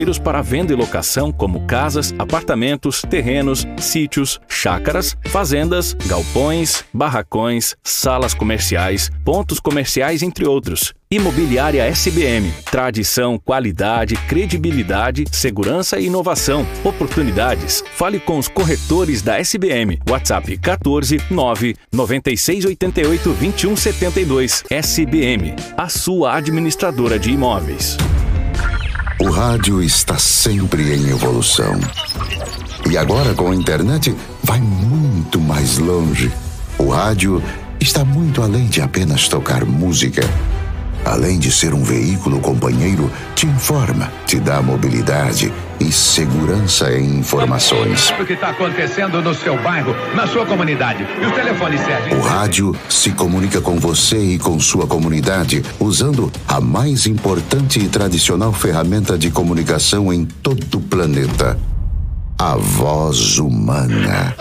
para venda e locação como casas, apartamentos, terrenos, sítios, chácaras, fazendas, galpões, barracões, salas comerciais, pontos comerciais, entre outros. Imobiliária SBM. Tradição, qualidade, credibilidade, segurança e inovação. Oportunidades. Fale com os corretores da SBM. WhatsApp 14 9 96 88 21 72. SBM, a sua administradora de imóveis. O rádio está sempre em evolução. E agora com a internet vai muito mais longe. O rádio está muito além de apenas tocar música. Além de ser um veículo companheiro, te informa, te dá mobilidade e segurança em informações. O que está acontecendo no seu bairro, na sua comunidade. E o telefone serve. O rádio se comunica com você e com sua comunidade usando a mais importante e tradicional ferramenta de comunicação em todo o planeta: a voz humana.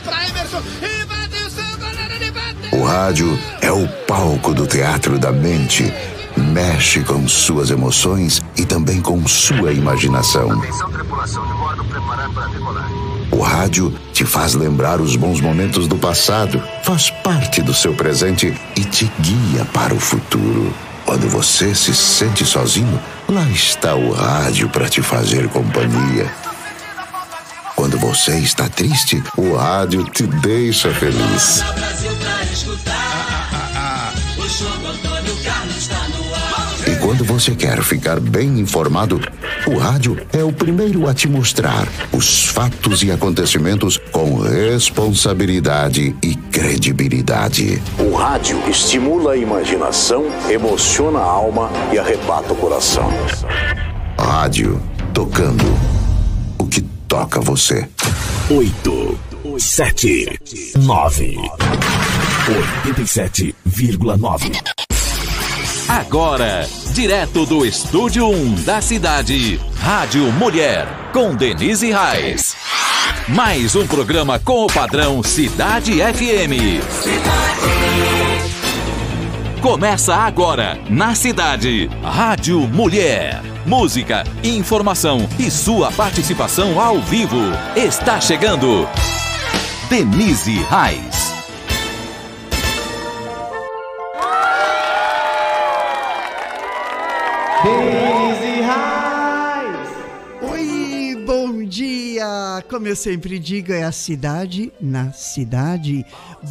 O rádio é o palco do teatro da mente. Mexe com suas emoções e também com sua imaginação. Atenção, tripulação de bordo, preparar para decolar. O rádio te faz lembrar os bons momentos do passado, faz parte do seu presente e te guia para o futuro. Quando você se sente sozinho, lá está o rádio para te fazer companhia. Quando você está triste, o rádio te deixa feliz. E quando você quer ficar bem informado, o rádio é o primeiro a te mostrar os fatos e acontecimentos com responsabilidade e credibilidade. O rádio estimula a imaginação, emociona a alma e arrebata o coração. Rádio, tocando o que toca você. 8, 7, 9, 87,9. Agora, direto do Estúdio 1 da cidade, Rádio Mulher, com Denise Reis. Mais um programa com o padrão Cidade FM. Começa agora, na cidade, Rádio Mulher. Música, informação e sua participação ao vivo. Está chegando Denise Reis. Denise Reis! Oi, bom dia! Como eu sempre digo, é a cidade na cidade.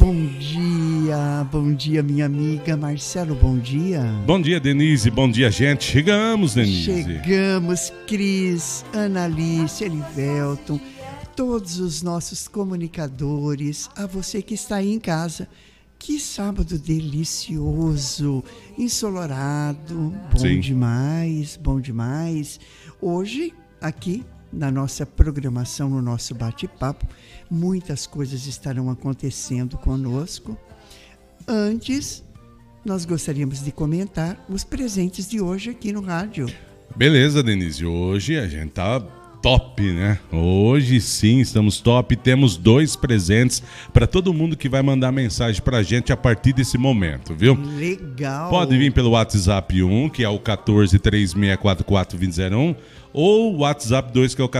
Bom dia, minha amiga Marcelo, bom dia. Bom dia, Denise, bom dia, gente. Chegamos, Denise. Chegamos, Cris, Analice, Elivelton, todos os nossos comunicadores, a você que está aí em casa. Que sábado delicioso, ensolarado, Sim. bom demais. Hoje, aqui na nossa programação, no nosso bate-papo, muitas coisas estarão acontecendo conosco. Antes, nós gostaríamos de comentar os presentes de hoje aqui no rádio. Beleza, Denise, hoje a gente tá top, né? Hoje sim, estamos top. Temos 2 presentes para todo mundo que vai mandar mensagem pra gente a partir desse momento, viu? Legal! Pode vir pelo WhatsApp 1, que é o 1436442001, ou o WhatsApp 2, que é o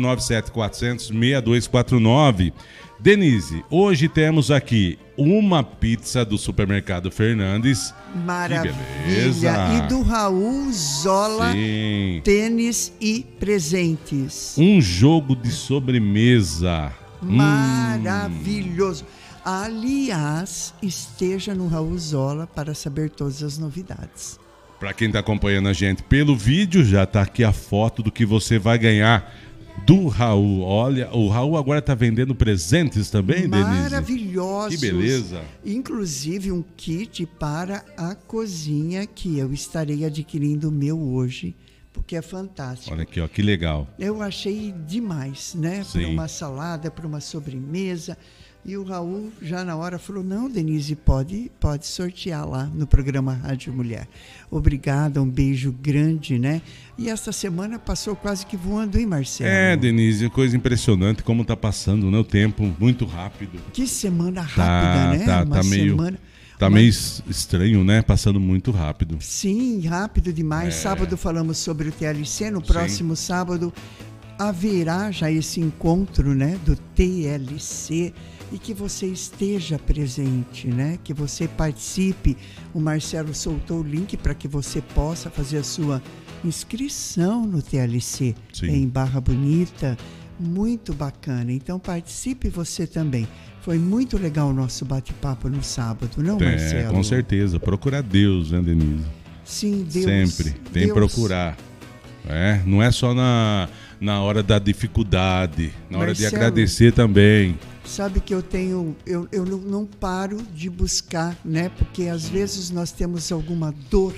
14974006249. Denise, hoje temos aqui uma pizza do Supermercado Fernandes. Maravilha! E do Raul Zola, sim, tênis e presentes. um jogo de sobremesa. Maravilhoso! Aliás, esteja no Raul Zola para saber todas as novidades. Para quem está acompanhando a gente pelo vídeo, já está aqui a foto do que você vai ganhar do Raul. Olha, o Raul agora está vendendo presentes também, Denise? Maravilhosos. Que beleza. Inclusive um kit para a cozinha que eu estarei adquirindo o meu hoje, porque é fantástico. Olha aqui, ó, que legal. Eu achei demais, né? Sim. Para uma salada, para uma sobremesa. E o Raul já na hora falou, não, Denise, pode sortear lá no programa Rádio Mulher. Obrigada, um beijo grande, né? E essa semana passou quase que voando, hein, Marcelo? É, Denise, coisa impressionante como tá passando, né? O tempo muito rápido. Que semana rápida, né? Tá meio... semana... Tá meio estranho, né? Passando muito rápido. Sim, rápido demais. Sábado falamos sobre o TLC. No próximo sábado haverá já esse encontro, né, do TLC, e que você esteja presente, né? Que você participe. O Marcelo soltou o link para que você possa fazer a sua inscrição no TLC em Barra Bonita. Muito bacana. Então participe você também. Foi muito legal o nosso bate-papo no sábado, não, Marcelo? Com certeza. Procura Deus, né, Denise? Sim, Deus. Sempre. Tem que procurar. Não é só na hora da dificuldade, na hora de agradecer também. Sabe que eu não paro de buscar, né? Porque às vezes nós temos alguma dor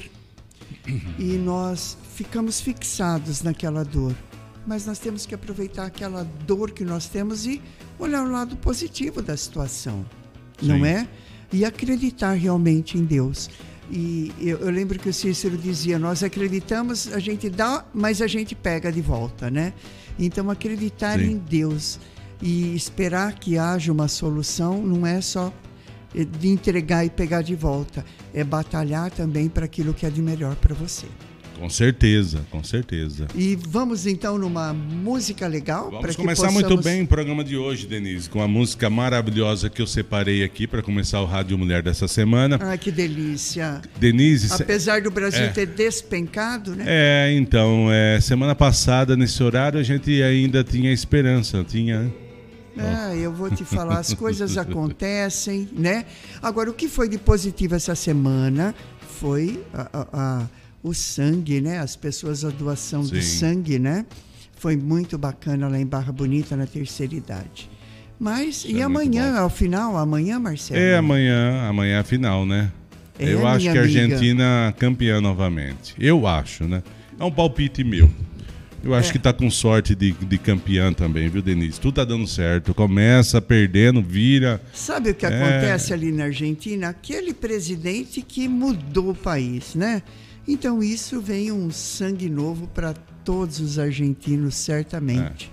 e nós ficamos fixados naquela dor. Mas nós temos que aproveitar aquela dor que nós temos e olhar o lado positivo da situação, não é? E acreditar realmente em Deus. E eu lembro que o Cícero dizia, nós acreditamos, a gente dá, mas a gente pega de volta, né? Então acreditar em Deus e esperar que haja uma solução não é só de entregar e pegar de volta, é batalhar também para aquilo que é de melhor para você. Com certeza, com certeza. E vamos então numa música legal? Vamos começar muito bem o programa de hoje, Denise, com a música maravilhosa que eu separei aqui para começar o Rádio Mulher dessa semana. Ai, que delícia. Denise... Apesar do Brasil ter despencado, né? Então, semana passada, nesse horário, a gente ainda tinha esperança, eu vou te falar, as coisas acontecem, né? Agora, o que foi de positivo essa semana foi o sangue, né? As pessoas, a doação do sangue, né? Foi muito bacana lá em Barra Bonita, na terceira idade. Mas, e amanhã, ao final? Amanhã, Marcelo? Amanhã é a final, né? Eu acho que a Argentina campeã novamente. Eu acho, né? É um palpite meu. Eu acho que tá com sorte de campeã também, viu, Denise? Tudo tá dando certo. Começa perdendo, vira... Sabe o que acontece ali na Argentina? Aquele presidente que mudou o país, né? Então isso vem um sangue novo para todos os argentinos, certamente.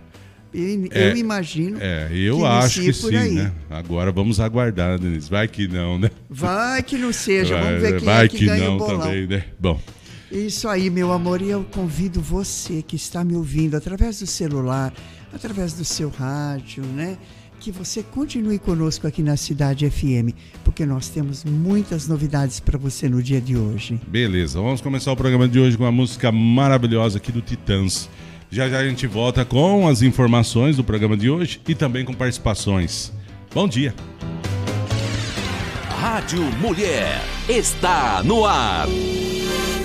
Eu imagino eu acho que sim, aí, né? Agora vamos aguardar, Denise. Vai que não, né? Vai que não seja. Vamos ver quem é que ganha o bolão. Também, né? Bom. Isso aí, meu amor. E eu convido você que está me ouvindo através do celular, através do seu rádio, né? Que você continue conosco aqui na Cidade FM, porque nós temos muitas novidades para você no dia de hoje. Beleza, vamos começar o programa de hoje com uma música maravilhosa aqui do Titãs. Já já a gente volta com as informações do programa de hoje e também com participações. Bom dia. Rádio Mulher está no ar.